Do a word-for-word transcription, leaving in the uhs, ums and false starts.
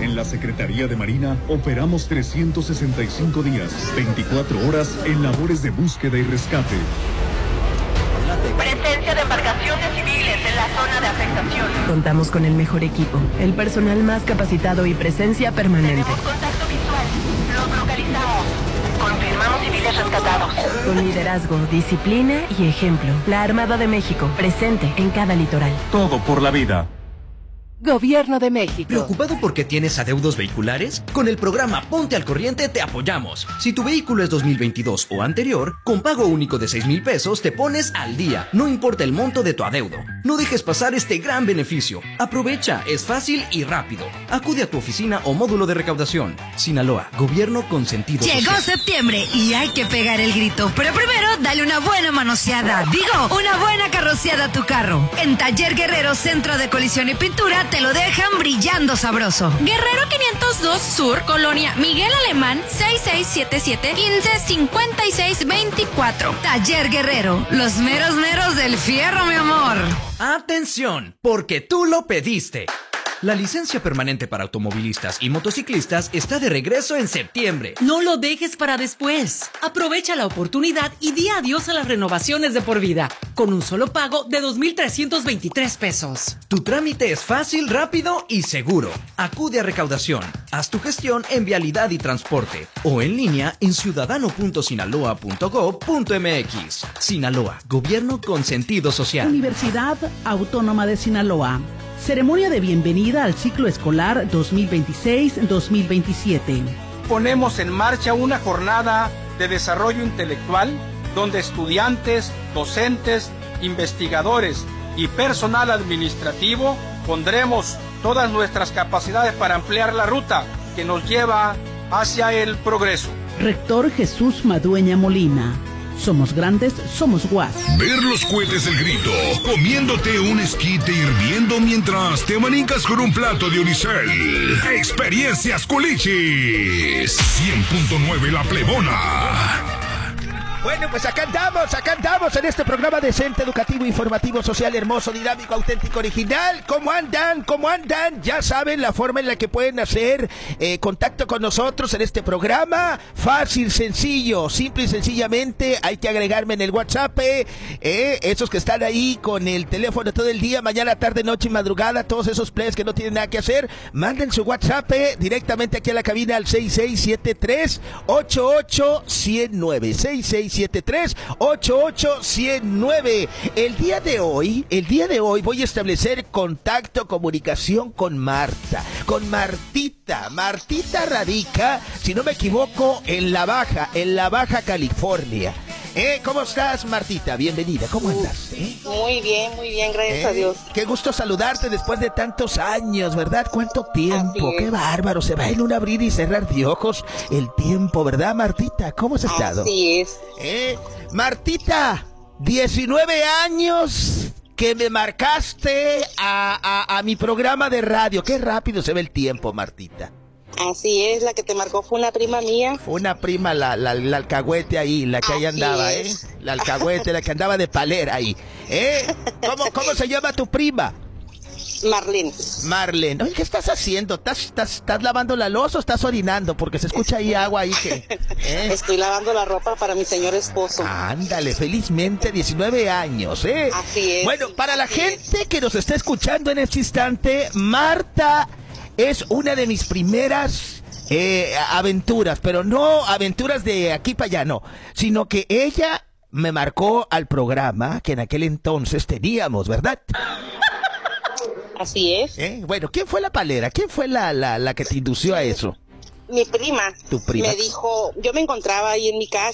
En la Secretaría de Marina operamos trescientos sesenta y cinco días, veinticuatro horas en labores de búsqueda y rescate. Presencia de embarcaciones civiles en la zona de afectación. Contamos con el mejor equipo, el personal más capacitado y presencia permanente. Tenemos contacto visual. Los localizamos. Confirmamos civiles rescatados. Con liderazgo, disciplina y ejemplo. La Armada de México, presente en cada litoral. Todo por la vida. Gobierno de México. ¿Preocupado porque tienes adeudos vehiculares? Con el programa Ponte al Corriente te apoyamos. Si tu vehículo es dos mil veintidós o anterior, con pago único de seis mil pesos te pones al día, no importa el monto de tu adeudo. No dejes pasar este gran beneficio. Aprovecha, es fácil y rápido. Acude a tu oficina o módulo de recaudación. Sinaloa, gobierno con sentido social. Llegó septiembre y hay que pegar el grito, pero primero dale una buena manoseada, digo, una buena carroceada a tu carro. En Taller Guerrero Centro de Colisión y Pintura te lo dejan brillando sabroso. Guerrero quinientos dos Sur, Colonia Miguel Alemán, seis seis siete siete, quince cincuenta y seis veinticuatro. Taller Guerrero, los meros meros del fierro, mi amor. ¡Atención! Porque tú lo pediste. La licencia permanente para automovilistas y motociclistas está de regreso en septiembre. No lo dejes para después. Aprovecha la oportunidad y di adiós a las renovaciones de por vida, con un solo pago de dos mil trescientos veintitrés pesos. Tu trámite es fácil, rápido y seguro. Acude a recaudación. Haz tu gestión en Vialidad y Transporte o en línea en ciudadano punto sinaloa punto gob punto mx. Sinaloa, gobierno con sentido social. Universidad Autónoma de Sinaloa. Ceremonia de bienvenida al ciclo escolar dos mil veintiséis dos mil veintisiete. Ponemos en marcha una jornada de desarrollo intelectual donde estudiantes, docentes, investigadores y personal administrativo pondremos todas nuestras capacidades para ampliar la ruta que nos lleva hacia el progreso. Rector Jesús Madueña Molina. Somos grandes, somos guas. Ver los cohetes del grito, comiéndote un esquite hirviendo mientras te manicas con un plato de unicel. Experiencias Culichis. cien punto nueve La Plebona. Bueno, pues acá andamos, acá andamos en este programa decente, educativo, informativo, social, hermoso, dinámico, auténtico, original. ¿Cómo andan? ¿Cómo andan? Ya saben la forma en la que pueden hacer eh, contacto con nosotros en este programa. Fácil, sencillo, simple y sencillamente. Hay que agregarme en el WhatsApp. Eh, eh, esos que están ahí con el teléfono todo el día, mañana, tarde, noche y madrugada. Todos esos players que no tienen nada que hacer. Manden su WhatsApp eh, directamente aquí a la cabina al seis seis siete tres ocho ocho cero nueve. seis seis siete tres ocho ocho cero nueve. El día de hoy, el día de hoy voy a establecer contacto, comunicación con Marta, con Martita. Martita radica, si no me equivoco, en la Baja, en la Baja California. ¿Eh? ¿Cómo estás, Martita? Bienvenida, ¿cómo andas? ¿Eh? Muy bien, muy bien, gracias ¿Eh? a Dios. Qué gusto saludarte después de tantos años, ¿verdad? ¿Cuánto tiempo? Qué bárbaro, se va en un abrir y cerrar de ojos el tiempo, ¿verdad, Martita? ¿Cómo has estado? Así es. ¿Eh? Martita, diecinueve años que me marcaste a, a, a mi programa de radio. Qué rápido se ve el tiempo, Martita. Así es, la que te marcó fue una prima mía. Fue una prima, la, la, la alcahuete ahí, la que ahí Así andaba, es. ¿eh? La alcahuete, la que andaba de palera ahí. ¿Eh? ¿Cómo, cómo se llama tu prima? Marlene. Marlene. Oye, ¿qué estás haciendo? ¿Estás, estás, ¿Estás lavando la loza o estás orinando? Porque se escucha ahí agua ahí que... ¿eh? Estoy lavando la ropa para mi señor esposo. Ándale, felizmente diecinueve años, ¿eh? Así es. Bueno, para la Así gente es. que nos está escuchando en este instante, Marta es una de mis primeras eh, aventuras, pero no aventuras de aquí para allá, no, sino que ella me marcó al programa que en aquel entonces teníamos, ¿verdad? Así es. ¿Eh? Bueno, ¿quién fue la palera? ¿Quién fue la, la, la que te indució a eso? Mi prima. Tu prima. Me dijo, yo me encontraba ahí en mi casa